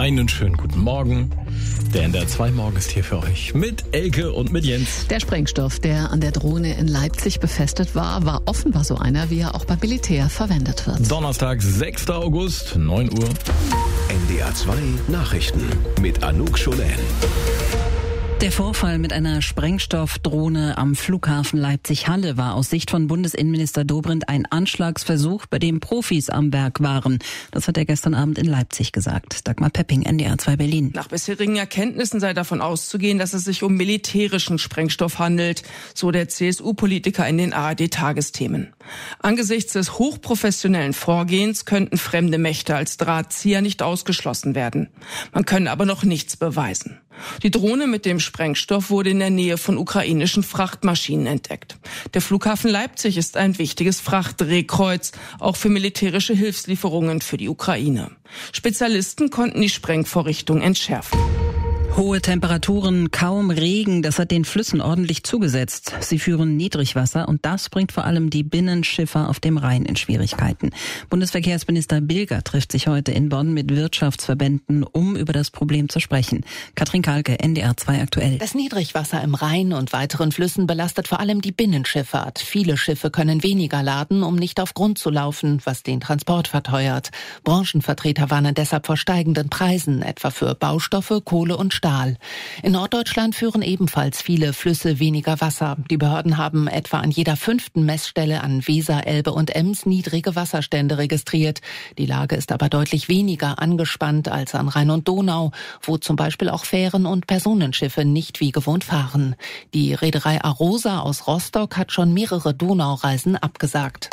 Einen schönen guten Morgen. Der NDR 2 Morgen ist hier für euch mit Elke und mit Jens. Der Sprengstoff, der an der Drohne in Leipzig befestigt war offenbar so einer, wie er auch beim Militär verwendet wird. Donnerstag, 6. August, 9 Uhr. NDR 2 Nachrichten mit Anouk Scholen. Der Vorfall mit einer Sprengstoffdrohne am Flughafen Leipzig-Halle war aus Sicht von Bundesinnenminister Dobrindt ein Anschlagsversuch, bei dem Profis am Werk waren. Das hat er gestern Abend in Leipzig gesagt. Dagmar Pepping, NDR 2 Berlin. Nach bisherigen Erkenntnissen sei davon auszugehen, dass es sich um militärischen Sprengstoff handelt, so der CSU-Politiker in den ARD-Tagesthemen. Angesichts des hochprofessionellen Vorgehens könnten fremde Mächte als Drahtzieher nicht ausgeschlossen werden. Man könne aber noch nichts beweisen. Die Drohne mit dem Sprengstoff wurde in der Nähe von ukrainischen Frachtmaschinen entdeckt. Der Flughafen Leipzig ist ein wichtiges Frachtdrehkreuz, auch für militärische Hilfslieferungen für die Ukraine. Spezialisten konnten die Sprengvorrichtung entschärfen. Hohe Temperaturen, kaum Regen, das hat den Flüssen ordentlich zugesetzt. Sie führen Niedrigwasser und das bringt vor allem die Binnenschiffer auf dem Rhein in Schwierigkeiten. Bundesverkehrsminister Bilger trifft sich heute in Bonn mit Wirtschaftsverbänden, um über das Problem zu sprechen. Katrin Kalke, NDR 2 aktuell. Das Niedrigwasser im Rhein und weiteren Flüssen belastet vor allem die Binnenschifffahrt. Viele Schiffe können weniger laden, um nicht auf Grund zu laufen, was den Transport verteuert. Branchenvertreter warnen deshalb vor steigenden Preisen, etwa für Baustoffe, Kohle und Stahl. In Norddeutschland führen ebenfalls viele Flüsse weniger Wasser. Die Behörden haben etwa an jeder 5. Messstelle an Weser, Elbe und Ems niedrige Wasserstände registriert. Die Lage ist aber deutlich weniger angespannt als an Rhein und Donau, wo zum Beispiel auch Fähren und Personenschiffe nicht wie gewohnt fahren. Die Reederei Arosa aus Rostock hat schon mehrere Donaureisen abgesagt.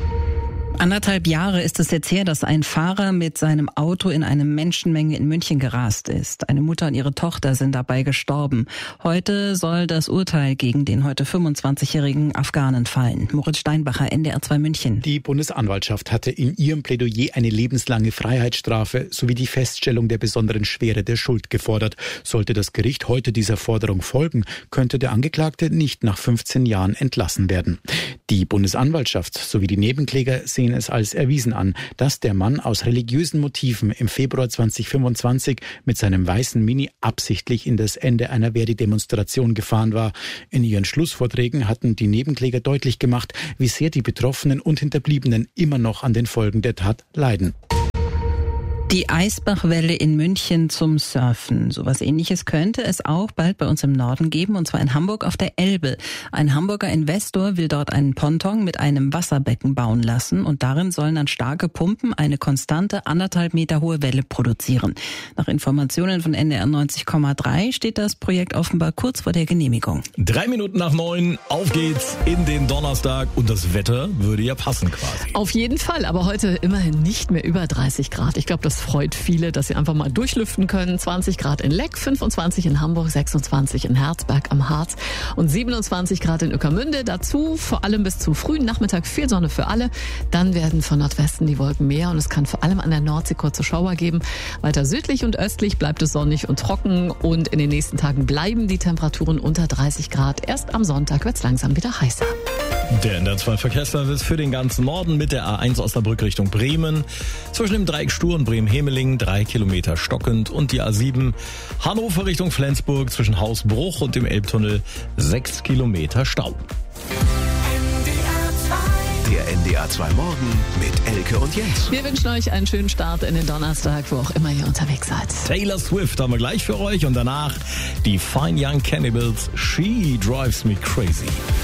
1,5 Jahre ist es jetzt her, dass ein Fahrer mit seinem Auto in eine Menschenmenge in München gerast ist. Eine Mutter und ihre Tochter sind dabei gestorben. Heute soll das Urteil gegen den heute 25-jährigen Afghanen fallen. Moritz Steinbacher, NDR 2 München. Die Bundesanwaltschaft hatte in ihrem Plädoyer eine lebenslange Freiheitsstrafe sowie die Feststellung der besonderen Schwere der Schuld gefordert. Sollte das Gericht heute dieser Forderung folgen, könnte der Angeklagte nicht nach 15 Jahren entlassen werden. Die Bundesanwaltschaft sowie die Nebenkläger sehen es als erwiesen an, dass der Mann aus religiösen Motiven im Februar 2025 mit seinem weißen Mini absichtlich in das Ende einer Verdi-Demonstration gefahren war. In ihren Schlussvorträgen hatten die Nebenkläger deutlich gemacht, wie sehr die Betroffenen und Hinterbliebenen immer noch an den Folgen der Tat leiden. Die Eisbachwelle in München zum Surfen. Sowas Ähnliches könnte es auch bald bei uns im Norden geben, und zwar in Hamburg auf der Elbe. Ein Hamburger Investor will dort einen Ponton mit einem Wasserbecken bauen lassen und darin sollen dann starke Pumpen eine konstante 1,5 Meter hohe Welle produzieren. Nach Informationen von NDR 90,3 steht das Projekt offenbar kurz vor der Genehmigung. 3 Minuten nach 9, auf geht's in den Donnerstag und das Wetter würde ja passen quasi. Auf jeden Fall, aber heute immerhin nicht mehr über 30 Grad. Ich glaube, das freut viele, dass sie einfach mal durchlüften können. 20 Grad in Leck, 25 in Hamburg, 26 in Herzberg am Harz und 27 Grad in Ueckermünde. Dazu vor allem bis zum frühen Nachmittag viel Sonne für alle. Dann werden von Nordwesten die Wolken mehr und es kann vor allem an der Nordsee kurze Schauer geben. Weiter südlich und östlich bleibt es sonnig und trocken und in den nächsten Tagen bleiben die Temperaturen unter 30 Grad. Erst am Sonntag wird es langsam wieder heißer. Der NDR 2 Verkehrsservice für den ganzen Norden mit der A1 Osnabrück Richtung Bremen. Zwischen dem Dreieck Stur und Bremen-Hemeling 3 Kilometer stockend und die A7 Hannover Richtung Flensburg zwischen Hausbruch und dem Elbtunnel 6 Kilometer Stau. Der NDR 2 Morgen mit Elke und Jens. Wir wünschen euch einen schönen Start in den Donnerstag, wo auch immer ihr unterwegs seid. Taylor Swift haben wir gleich für euch und danach die Fine Young Cannibals, She Drives Me Crazy.